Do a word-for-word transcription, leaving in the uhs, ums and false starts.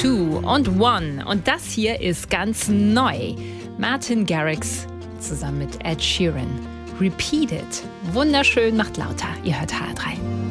Two und One. Und das hier ist ganz neu. Martin Garrix zusammen mit Ed Sheeran. Repeat It. Wunderschön, macht lauter. Ihr hört H R drei.